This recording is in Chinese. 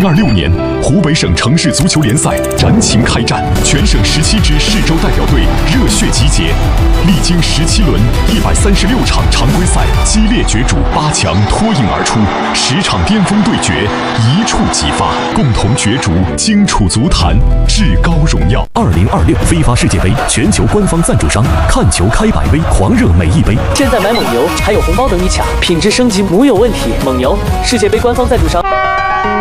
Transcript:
2026年，湖北省城市足球联赛燃情开战，全省17支市州代表队热血集结。历经17轮136场常规赛激烈角逐，8强脱颖而出，10场巅峰对决一触即发，共同角逐荆楚足坛至高荣耀。 2026非法世界杯全球官方赞助商，看球开百威，狂热每一杯。 现在买蒙牛还有红包等你抢，品质升级无有问题。蒙牛，世界杯官方赞助商。